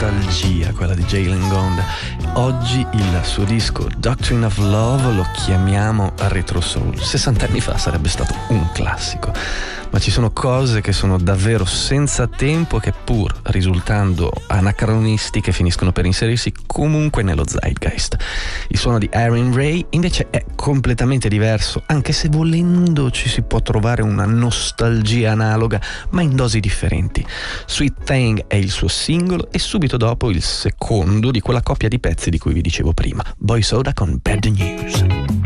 nostalgia, quella di Jalen Gond. Oggi il suo disco Doctrine of Love lo chiamiamo retro soul. 60 anni fa sarebbe stato un classico, ma ci sono cose che sono davvero senza tempo che, pur risultando anacronistiche, finiscono per inserirsi comunque nello zeitgeist. Il suono di Aaron Ray invece è completamente diverso, anche se volendo ci si può trovare una nostalgia analoga, ma in dosi differenti. Sweet Thing è il suo singolo e subito dopo il secondo di quella coppia di pezzi di cui vi dicevo prima, Boy Soda con Bad News.